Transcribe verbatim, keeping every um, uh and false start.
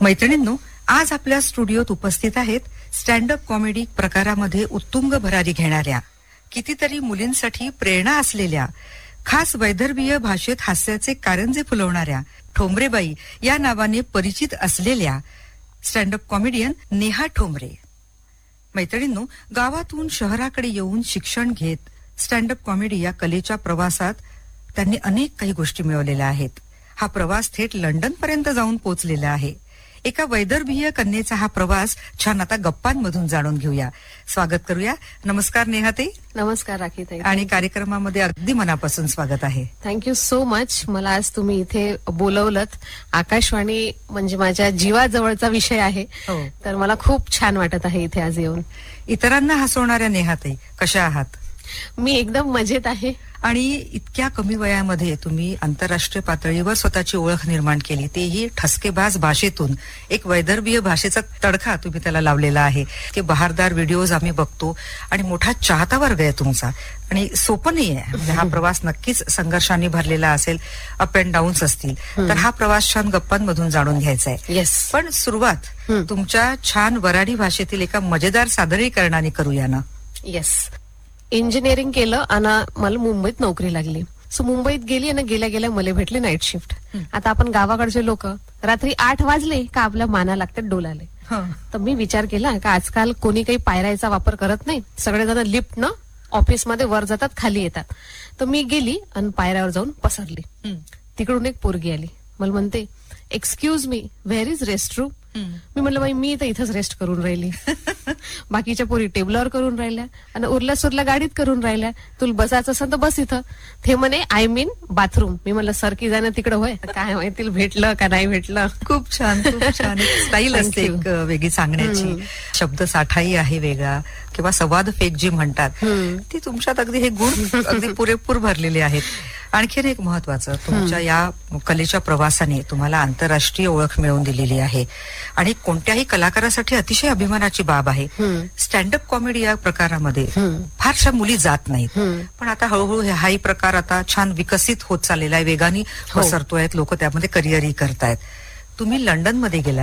मैत्रिणींनो, आज आपल्या स्टुडिओत उपस्थित आहेत स्टँडअप कॉमेडी प्रकारामध्ये उत्तुंग भरारी घेणाऱ्या, कितीतरी मुलींसाठी प्रेरणा असलेल्या, खास वैदर्भीय भाषेत हास्याचे कारंजे फुलवणाऱ्या ठोंबरेबाई या नावाने परिचित असलेल्या स्टँडअप कॉमेडियन नेहा ठोंबरे. मैत्रिणींनो, गावातून शहराकडे येऊन शिक्षण घेत स्टँडअप कॉमेडी या कलेच्या प्रवासात त्यांनी अनेक काही गोष्टी मिळवलेल्या आहेत. हा प्रवास थेट लंडन पर्यंत जाऊन पोहोचलेला आहे. एका वैदर्भीय कन्येचा हा प्रवास छान आता गप्पांमधून जाणून घेऊया. स्वागत करूया. नमस्कार नेहाताई. नमस्कार राखीताई. आणि कार्यक्रमामध्ये अगदी मनापासून स्वागत आहे. Thank you so much. मला आज तुम्ही इथे बोलवलत. आकाशवाणी म्हणजे माझ्या जीवाजवळचा विषय आहे, तर मला खूप छान वाटत आहे इथे आज येऊन. इतरांना हसवणाऱ्या नेहाताई कशा आहात? मी एकदम मजेत आहे. आणि इतक्या कमी वयामध्ये तुम्ही आंतरराष्ट्रीय पातळीवर स्वतःची ओळख निर्माण केली, तेही ठसकेबाज भाषेतून. एक वैदर्भीय भाषेचा तडका तुम्ही त्याला लावलेला आहे. ते बहारदार व्हिडिओज आम्ही बघतो आणि मोठा चाहता वर्ग आहे तुमचा. आणि सोपं नाही आहे. म्हणजे हा प्रवास नक्कीच संघर्षांनी भरलेला असेल, अप अँड डाऊन्स असतील. तर हा प्रवास छान गप्पांमधून जाणून घ्यायचा आहे. येस. पण सुरुवात तुमच्या छान वराडी भाषेतील एका मजेदार सादरीकरणाने करूया ना. येस. इंजिनिअरिंग केलं आणि मला मुंबईत नोकरी लागली. सो मुंबईत गेली आणि गेल्या गेल्या मला भेटली नाईट शिफ्ट. आता आपण गावाकडचे लोक रात्री आठ वाजले का आपल्या माना लागतात डोलाले. तर मी विचार केला का आजकाल कोणी काही पायऱ्याचा वापर करत नाही, सगळेजण लिफ्ट न ऑफिसमध्ये वर जातात, खाली येतात. तर मी गेली आणि पायऱ्यावर जाऊन पसरली. तिकडून एक पोरगी आली, मला म्हणते, excuse me, where is rest room? मी म्हटलं, बाई मी तर इथंच रेस्ट करून राहिली. बाकीच्या पोरी टेबलावर करून राहिल्या आणि उरल्या सुरल्या गाडीत करून राहिल्या. तुला बसायचं असेल तर बस इथं. ते म्हणे, आय मीन बाथरूम. मी म्हणलं, सरकी जाणं तिकडं होय, काय माहिती भेटलं का नाही भेटलं. खूप छान, खूप छान. स्टाईल असते एक वेगळी सांगण्याची. शब्द साठाही आहे वेगळा, किंवा संवाद फेक जी म्हणतात ती तुमच्यात अगदी हे गुण अगदी पुरेपूर भरलेले आहेत. आणखीन एक महत्वाचं, तुमच्या या कलेच्या प्रवासाने तुम्हाला आंतरराष्ट्रीय ओळख मिळवून दिलेली आहे आणि कोणत्याही कलाकारासाठी अतिशय अभिमानाची बाब आहे. स्टँडअप कॉमेडी या प्रकारामध्ये फारशा मुली जात नाहीत, पण आता हळूहळू हाही प्रकार आता छान विकसित होत चाललेला आहे, वेगाने पसरतोय, लोक त्यामध्ये करिअरही करतायत. तुम्ही लंडनमध्ये गेला,